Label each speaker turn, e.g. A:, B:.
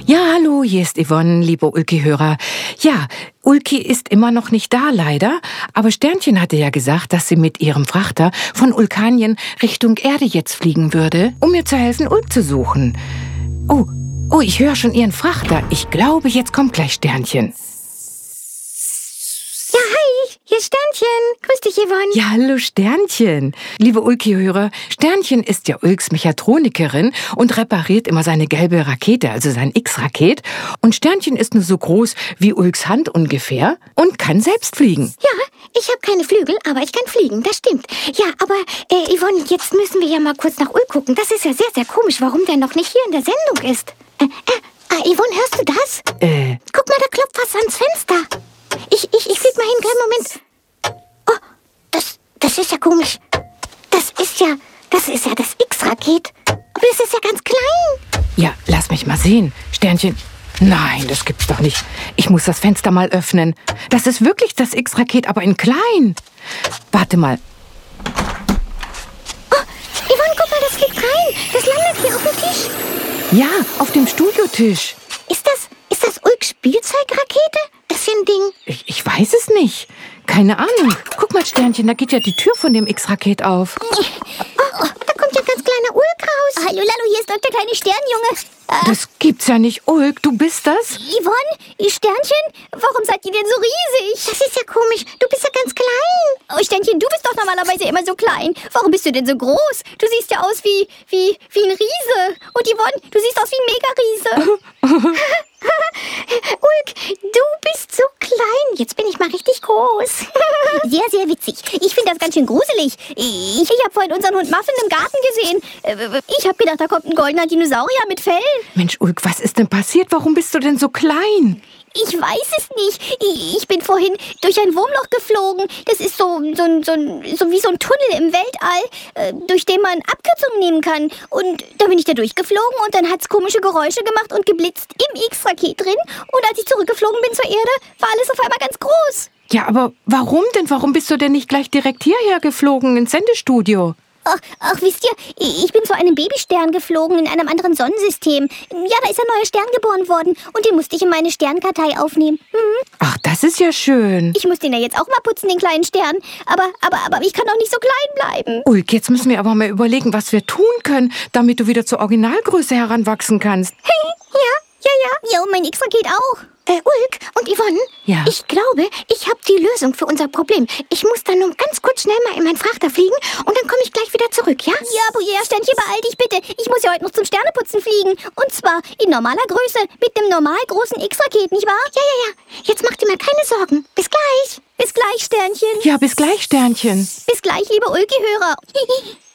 A: Ja, hallo, hier ist Yvonne, liebe Ulki-Hörer. Ja, Ulki ist immer noch nicht da, leider. Aber Sternchen hatte ja gesagt, dass sie mit ihrem Frachter von Ulkanien Richtung Erde jetzt fliegen würde, um mir zu helfen, Ulk zu suchen. Oh, ich höre schon ihren Frachter. Ich glaube, jetzt kommt gleich Sternchen.
B: Ja, hi, hier ist Sternchen. Grüß dich, Yvonne.
A: Ja, hallo Sternchen. Liebe Ulki-Hörer, Sternchen ist ja Ulks Mechatronikerin und repariert immer seine gelbe Rakete, also sein X-Raket. Und Sternchen ist nur so groß wie Ulks Hand ungefähr und kann selbst fliegen.
B: Ja, ich habe keine Flügel, aber ich kann fliegen, das stimmt. Ja, aber Yvonne, jetzt müssen wir ja mal kurz nach Ulk gucken. Das ist ja sehr, sehr komisch, warum der noch nicht hier in der Sendung ist. Yvonne, hörst du das? Guck mal, da klopft was ans Fenster. Ich flieg mal hin, kleinen Moment. Oh, das ist ja komisch. Das ist ja das X-Raket. Aber das ist ja ganz klein.
A: Ja, lass mich mal sehen. Sternchen. Nein, das gibt's doch nicht. Ich muss das Fenster mal öffnen. Das ist wirklich das X-Raket, aber in klein. Warte mal.
B: Oh, Yvonne, guck mal, das fliegt rein. Das landet hier auf dem Tisch.
A: Ja, auf dem Studiotisch.
B: Ist das Ulks Spielzeugrakete? Das ist ein Ding.
A: Ich weiß es nicht. Keine Ahnung. Guck mal, Sternchen, da geht ja die Tür von dem X-Raket auf.
B: Oh, da kommt ja ein ganz kleiner Ulk raus. Hallo, hier ist doch der kleine Sternjunge.
A: Das gibt's ja nicht, Ulk. Du bist das?
B: Yvonne, Sternchen, warum seid ihr denn so riesig? Das ist ja komisch. Du bist ja ganz klein. Oh, Sternchen, du bist doch normalerweise immer so klein. Warum bist du denn so groß? Du siehst ja aus wie ein Riese. Und Yvonne, du siehst aus wie ein Mega-Riese. Ulk, du bist so klein. Jetzt bin ich mal richtig groß. Sehr, sehr witzig. Ich finde das ganz schön gruselig. Ich habe vorhin unseren Hund Muffin im Garten gesehen. Ich habe gedacht, da kommt ein goldener Dinosaurier mit Fellen.
A: Mensch, Ulk, was ist denn passiert? Warum bist du denn so klein?
B: Ich weiß es nicht. Ich bin vorhin durch ein Wurmloch geflogen. Das ist so wie so ein Tunnel im Weltall, durch den man Abkürzungen nehmen kann. Und da bin ich da durchgeflogen und dann hat es komische Geräusche gemacht und geblitzt im X-Raket drin. Und als ich zurückgeflogen bin zur Erde, war alles auf einmal ganz groß.
A: Ja, aber warum denn? Warum bist du denn nicht gleich direkt hierher geflogen ins Sendestudio?
B: Ach, wisst ihr, ich bin zu einem Babystern geflogen in einem anderen Sonnensystem. Ja, da ist ein neuer Stern geboren worden und den musste ich in meine Sternkartei aufnehmen.
A: Ach, das ist ja schön.
B: Ich muss den ja jetzt auch mal putzen, den kleinen Stern. Aber ich kann doch nicht so klein bleiben.
A: Ulk, jetzt müssen wir aber mal überlegen, was wir tun können, damit du wieder zur Originalgröße heranwachsen kannst.
B: Ja. Ja, und mein X-Raket auch. Ulk und Yvonne,
A: Ja.
B: Ich glaube, ich habe die Lösung für unser Problem. Ich muss dann nur ganz kurz schnell mal in meinen Frachter fliegen und dann komme ich gleich wieder zurück, ja? Ja, Sternchen, beeil dich bitte. Ich muss ja heute noch zum Sterneputzen fliegen. Und zwar in normaler Größe mit einem normal großen X-Raket, nicht wahr? Ja. Jetzt mach dir mal keine Sorgen. Bis gleich. Bis gleich, Sternchen.
A: Ja, bis gleich, Sternchen.
B: Bis gleich, liebe Ulki-Hörer.